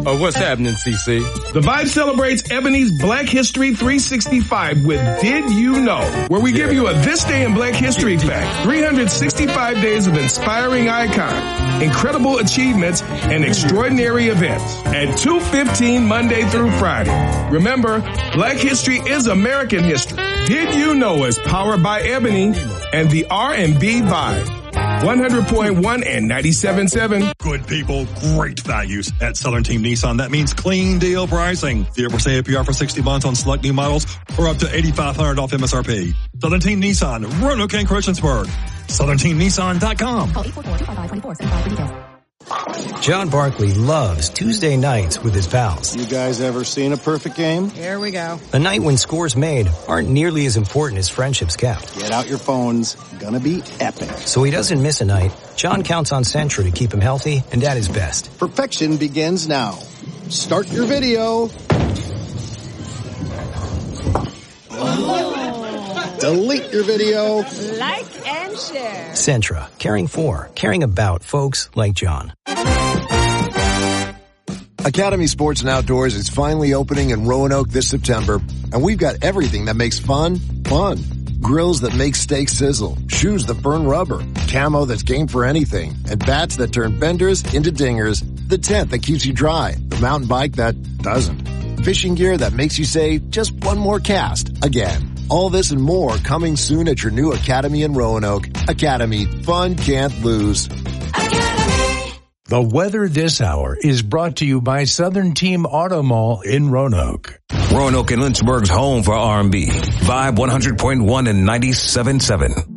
What's happening, CC? The Vibe celebrates Ebony's Black History 365 with Did You Know? Where we give you a This Day in Black History fact. 365 days of inspiring icons, incredible achievements, and extraordinary events. At 2:15 Monday through Friday. Remember, Black History is American history. Did You Know is powered by Ebony and the R&B Vibe. 100.1 and 97.7. Good people, great values at Southern Team Nissan. That means clean deal pricing. 0% APR for 60 months on select new models or up to $8,500 off MSRP. Southern Team Nissan, Roanoke and Christiansburg. SouthernTeamNissan.com. Call 844-255-2475 for details. John Barkley loves Tuesday nights with his pals. You guys ever seen a perfect game? Here we go. A night when scores made aren't nearly as important as friendships kept. Get out your phones. Gonna be epic. So he doesn't miss a night. John counts on Sentra to keep him healthy and at his best. Perfection begins now. Start your video. Delete your video. Like and share. Sentra, caring for, caring about folks like John. Academy Sports and Outdoors is finally opening in Roanoke this September, and we've got everything that makes fun, fun. Grills that make steaks sizzle, shoes that burn rubber, camo that's game for anything, and bats that turn benders into dingers, the tent that keeps you dry, the mountain bike that doesn't, fishing gear that makes you say, just one more cast, again. All this and more coming soon at your new Academy in Roanoke. Academy, fun can't lose. Academy. The weather this hour is brought to you by Southern Team Auto Mall in Roanoke. Roanoke and Lynchburg's home for R&B. Vibe 100.1 and 97.7.